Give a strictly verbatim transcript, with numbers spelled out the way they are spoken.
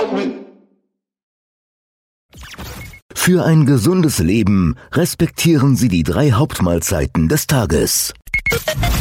Für ein gesundes Leben respektieren Sie die drei Hauptmahlzeiten des Tages.